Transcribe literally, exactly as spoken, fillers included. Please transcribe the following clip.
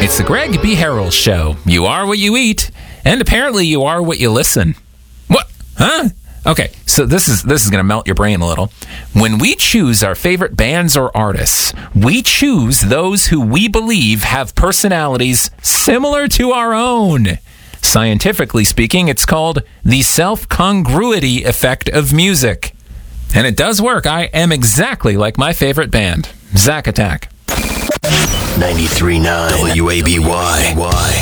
It's the Greg B. Harrell Show. You are what you eat, and apparently you are what you listen. What? Huh? Okay, so this is this is going to melt your brain a little. When we choose our favorite bands or artists, we choose those who we believe have personalities similar to our own. Scientifically speaking, it's called the self-congruity effect of music. And it does work. I am exactly like my favorite band, Zack Attack. ninety-three point nine W A B Y.